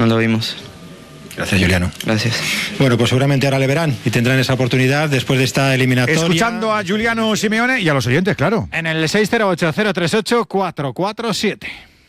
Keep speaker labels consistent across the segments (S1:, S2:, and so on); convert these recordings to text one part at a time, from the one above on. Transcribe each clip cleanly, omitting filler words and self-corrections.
S1: cuando vimos.
S2: Gracias, Juliano.
S1: Gracias.
S2: Bueno, pues seguramente ahora le verán y tendrán esa oportunidad después de esta eliminatoria.
S3: Escuchando a Giuliano Simeone y a los oyentes, claro.
S4: En el 608-038-447.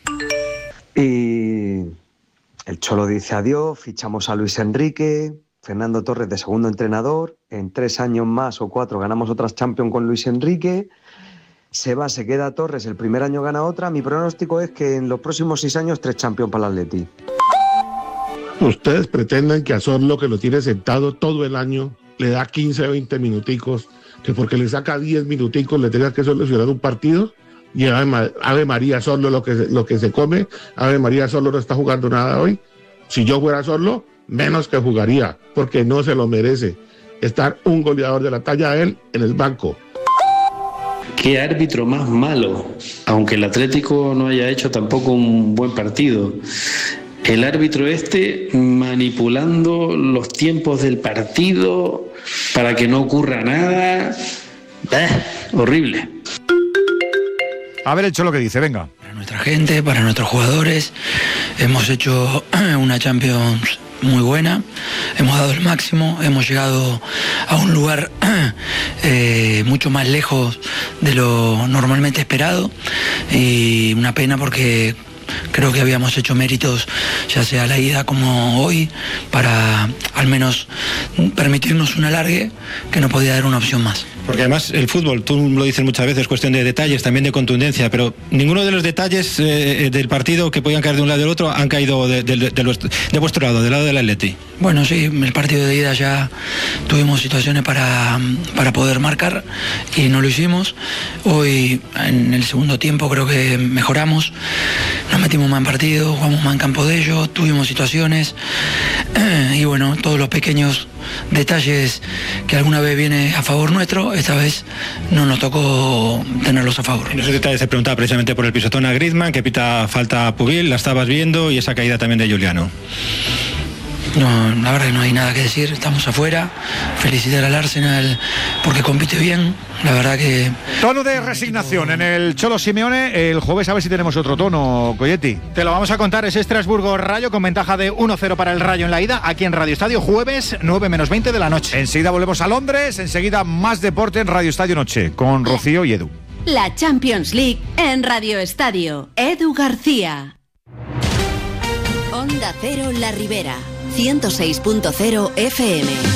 S5: Y el Cholo dice adiós, fichamos a Luis Enrique, Fernando Torres de segundo entrenador, en 3 años más o 4 ganamos otras Champions con Luis Enrique, se queda Torres, el primer año gana otra. Mi pronóstico es que en los próximos 6 años 3 Champions para el Atleti.
S6: Ustedes pretenden que a Sorlo, que lo tiene sentado todo el año, le da 15 o 20 minuticos, que porque le saca 10 minuticos le tenga que solucionar un partido. Y Ave María Sorlo lo que se come, Ave María Sorlo no está jugando nada hoy. Si yo fuera Sorlo, menos que jugaría, porque no se lo merece estar un goleador de la talla de él en el banco.
S7: Qué árbitro más malo, aunque el Atlético no haya hecho tampoco un buen partido. El árbitro manipulando los tiempos del partido para que no ocurra nada. Horrible.
S3: A ver el Cholo que dice, venga.
S8: Para nuestra gente, para nuestros jugadores, hemos hecho una Champions muy buena, hemos dado el máximo, hemos llegado a un lugar mucho más lejos de lo normalmente esperado, y una pena porque creo que habíamos hecho méritos, ya sea la ida como hoy, para al menos permitirnos un alargue que nos podía dar una opción más.
S2: Porque además el fútbol, tú lo dices muchas veces, es cuestión de detalles, también de contundencia, pero ninguno de los detalles del partido que podían caer de un lado y del otro han caído de vuestro lado, del lado del Atleti.
S8: Bueno, sí, el partido de ida ya tuvimos situaciones para poder marcar y no lo hicimos. Hoy, en el segundo tiempo, creo que mejoramos, nos metimos más en partido, jugamos más en campo de ellos, tuvimos situaciones y bueno, todos los pequeños detalles que alguna vez viene a favor nuestro, esta vez no nos tocó tenerlos a favor.
S2: En esos detalles se preguntaba precisamente por el pisotón a Griezmann, que pita falta a Pubil, la estabas viendo, y esa caída también de Juliano.
S8: No, la verdad que no hay nada que decir, estamos afuera. Felicitar al Arsenal porque compite bien, la verdad que...
S3: Tono de resignación en el Cholo Simeone. El jueves a ver si tenemos otro tono, Coyetti.
S4: Te lo vamos a contar, es Estrasburgo Rayo con ventaja de 1-0 para el Rayo en la ida, aquí en Radio Estadio, jueves 9:20 de la noche.
S3: Enseguida volvemos a Londres, enseguida más deporte en Radio Estadio Noche, con Rocío y Edu.
S9: La Champions League en Radio Estadio. Edu García. Onda Cero La Ribera, 106.0 FM.